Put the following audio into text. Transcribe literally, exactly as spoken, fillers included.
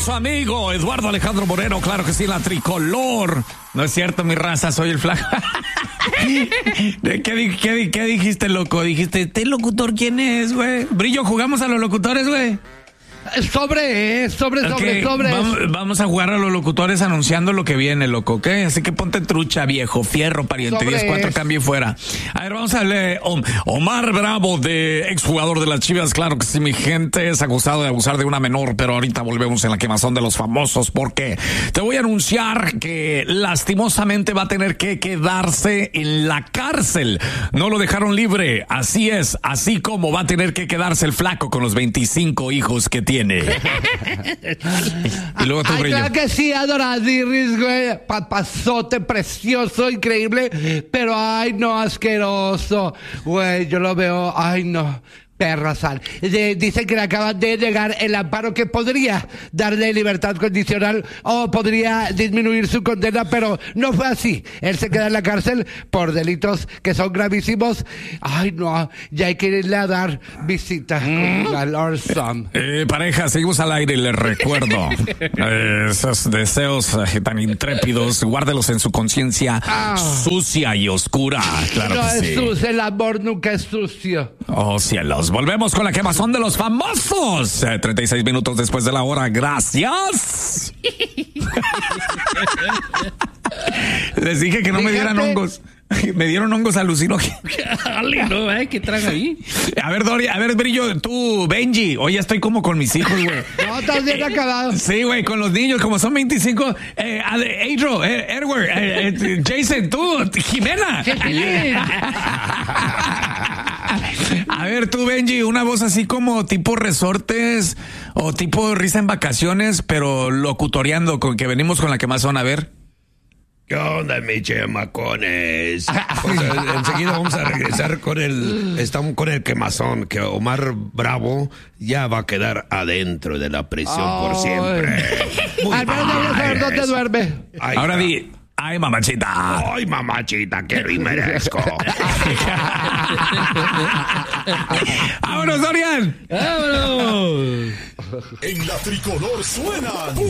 su amigo Eduardo Alejandro Moreno, claro que sí, la tricolor. No es cierto, mi raza, soy el flaco. ¿Qué, qué, ¿Qué dijiste, loco? Dijiste, ¿este locutor quién es, güey? Brillo, ¿jugamos a los locutores, güey? Sobre, sobre, sobre, okay, sobre. Vamos, vamos a jugar a los locutores anunciando lo que viene, loco, ¿ok? Así que ponte trucha, viejo, fierro, pariente, diez cuatro, cambio y fuera. A ver, vamos a leer. Omar Bravo, de exjugador de las Chivas, claro que sí, mi gente, es acusado de abusar de una menor, pero ahorita volvemos en la quemazón de los famosos, porque te voy a anunciar que lastimosamente va a tener que quedarse en la cárcel. No lo dejaron libre, así es, así como va a tener que quedarse el flaco con los veinticinco hijos que tiene. Y luego tú, Ay, Brillo. claro que sí, adoradíris, güey. Papazote precioso, increíble. Pero, ay, no, asqueroso. Güey, yo lo veo, ay, no. Perra sal. De, dicen que le acaban de llegar el amparo que podría darle libertad condicional o podría disminuir su condena, pero no fue así. Él se queda en la cárcel por delitos que son gravísimos. Ay, no, ya hay que irle a dar visita al Orson. Eh, pareja, seguimos al aire y les recuerdo eh, esos deseos eh, tan intrépidos, guárdelos en su conciencia ah. sucia y oscura. Claro no que es sí. sucio, el amor nunca es sucio. Oh, cielos. Volvemos con la quemazón de los famosos. Eh, treinta y seis minutos después de la hora. Gracias. Les dije que no Fíjate. me dieran hongos. Me dieron hongos alucinógenos. no, ¿eh? ¿Qué traga ahí? A ver, Dori, a ver, Brillo, tú, Benji. Hoy estoy como con mis hijos, güey. No, estás bien acabado. Sí, güey, con los niños, como son veinticinco. Eh, Adro, eh, Edward, eh, eh, Jason, tú, Jimena. A ver, tú, Benji, una voz así como tipo resortes o tipo risa en vacaciones, pero locutoreando, con que venimos con la quemazón, a ver. ¿Qué onda, mi chemacones? Pues, enseguida vamos a regresar con el, estamos con el quemazón, que Omar Bravo ya va a quedar adentro de la prisión oh, por siempre. Al menos debes saber dónde duerme. Ahí Ahora está. di, ay, mamachita. Ay, mamachita, quiero y merezco. ¡Vámonos, Dorian! ¡Vámonos! En la tricolor suenan